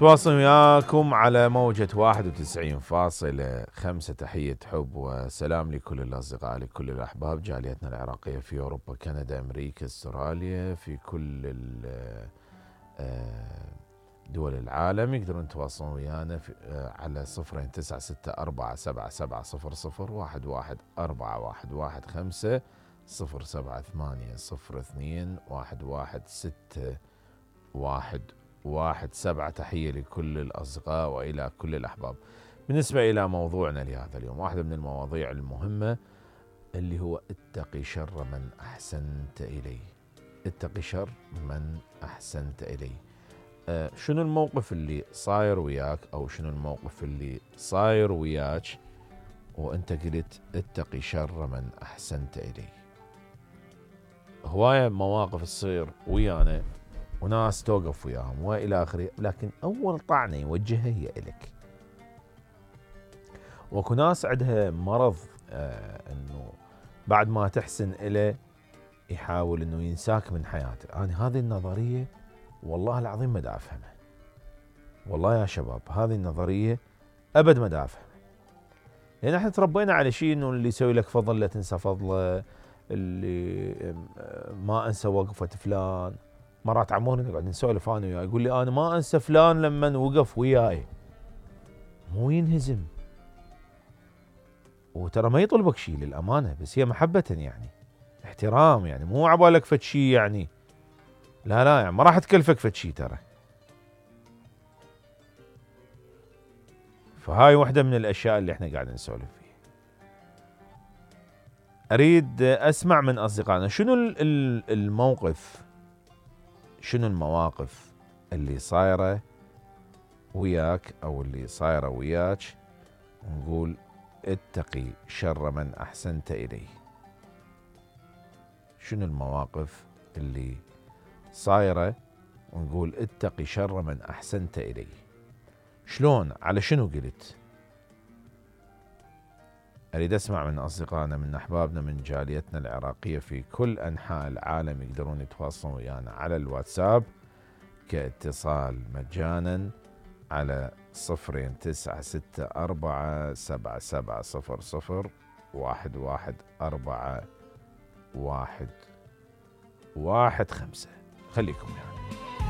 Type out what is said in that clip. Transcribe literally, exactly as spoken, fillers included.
تواصل وياكم على موجة واحد وتسعين فاصلة خمسة. تحية حب وسلام لكل الأصدقاء، لكل الأحباب، جاليتنا العراقية في أوروبا، كندا، أمريكا، استراليا، في كل دول العالم. يقدرون يتواصلون ويانا على صفرين تسعة ستة أربعة سبعة سبعة صفر صفر واحد واحد أربعة واحد واحد خمسة صفر سبعة ثمانية صفر اثنين واحد واحد ستة واحد واحد سبعة. تحية لكل الأصدقاء وإلى كل الأحباب. بالنسبة إلى موضوعنا لهذا اليوم، واحدة من المواضيع المهمة اللي هو اتقي شر من أحسنت إليه. اتقي شر من أحسنت إليه. آه شنو الموقف اللي صاير وياك، أو شنو الموقف اللي صاير وياك وأنت قلت اتقي شر من أحسنت إليه؟ هواية مواقف تصير ويانا وناس توقف وياهم وإلى آخره، لكن أول طعنة يوجهها هي إلك. وكو ناس عندها مرض آه أنه بعد ما تحسن إله يحاول أنه ينساك من حياته. أنا هذه النظرية والله العظيم ما دا أفهمها. والله يا شباب هذه النظرية أبد ما دا أفهمها. لأن احنا تربينا على شيء أنه اللي يسوي لك فضل لا تنسى فضله، اللي ما أنسى وقفة فلان. مرات عموري نقعد نسولف انا وياه، يقول لي انا ما انسى فلان لما وقف وياي. مو ينهزم، وترى ما يطلبك شيء للامانه، بس هي محبه يعني، احترام يعني، مو عبالك فد شيء يعني. لا لا يعني ما راح تكلفك فد شيء ترى. فهاي واحده من الاشياء اللي احنا قاعدين نسولف فيها. اريد اسمع من اصدقائنا شنو الموقف، شنو المواقف اللي صايره وياك او اللي صايره وياك نقول اتقي شر من أحسنت إليه. شنو المواقف اللي صايرة ونقول اتقي شر من أحسنت إليه؟ شلون؟ على شنو قلت؟ أريد أسمع من أصدقائنا، من أحبابنا، من جاليتنا العراقية في كل أنحاء العالم. يقدرون يتواصلون ويانا على الواتساب كاتصال مجانا على صفرين تسعة ستة أربعة سبعة سبعة صفر صفر واحد واحد أربعة واحد واحد خمسة. خليكم يعني.